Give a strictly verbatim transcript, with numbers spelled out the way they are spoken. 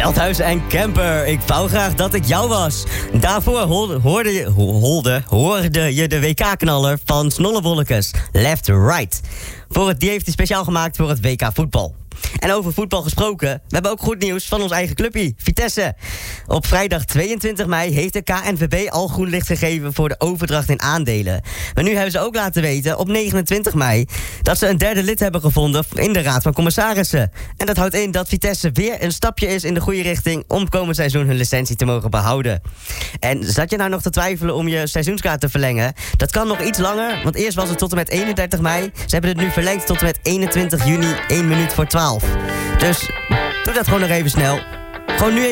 Veldhuis en Kemper, ik wou graag dat ik jou was. Daarvoor hoorde, hoorde, je, hoorde, hoorde je de W K-knaller van Snollebollekes, Left Right. Voor het, die heeft hij speciaal gemaakt voor het W K voetbal. En over voetbal gesproken, we hebben ook goed nieuws van ons eigen clubje, Vitesse. Op vrijdag tweeëntwintig mei heeft de K N V B al groen licht gegeven voor de overdracht in aandelen. Maar nu hebben ze ook laten weten, op negenentwintig mei, dat ze een derde lid hebben gevonden in de Raad van Commissarissen. En dat houdt in dat Vitesse weer een stapje is in de goede richting om komend seizoen hun licentie te mogen behouden. En zat je nou nog te twijfelen om je seizoenskaart te verlengen? Dat kan nog iets langer, want eerst was het tot en met eenendertig mei. Ze hebben het nu verlengd tot en met eenentwintig juni, één minuut voor twaalf. Dus doe dat gewoon nog even snel. Gewoon nu even